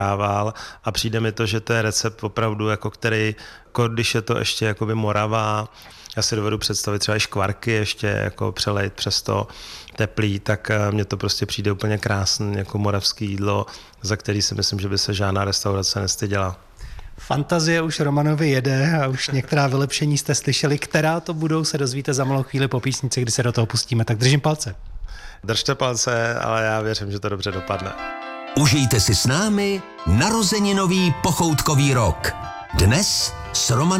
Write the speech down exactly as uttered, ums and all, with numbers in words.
dával a přijde mi to, že to je recept opravdu, jako který, jako když je to ještě jakoby Morava, já si dovedu představit třeba i škvarky ještě jako přelejt přes to teplý, tak mně to prostě přijde úplně krásný jako moravský jídlo, za který si myslím, že by se žádná restaurace nestyděla. Fantazie už Romanovi jede a už některá vylepšení jste slyšeli. Která to budou, se dozvíte za malou chvíli po písnici, kdy se do toho pustíme. Tak držím palce. Držte palce, ale já věřím, že to dobře dopadne. Užijte si s námi narozeninový pochoutkový rok. Dnes s Romanem